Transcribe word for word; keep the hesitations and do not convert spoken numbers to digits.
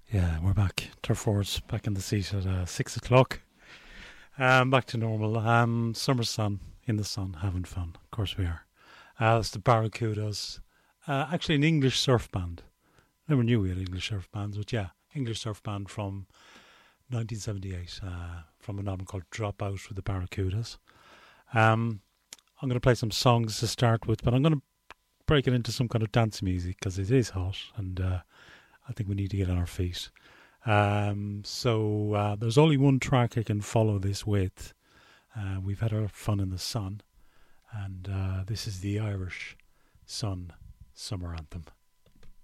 Yeah, we're back. Turf Forwards back in the seat at uh, six o'clock. Um, back to normal. Um, summer sun, in the sun, having fun. Of course we are. Uh, it's the Barracudas. Uh, actually, an English surf band. Never knew we had English surf bands, but yeah, English surf band from nineteen seventy-eight, uh, from an album called Drop Out with the Barracudas. Um, I'm going to play some songs to start with, but I'm going to break it into some kind of dance music because it is hot and uh, I think we need to get on our feet. Um, so uh, there's only one track I can follow this with. Uh, we've had our fun in the sun, and uh, this is the Irish Sun Summer Anthem.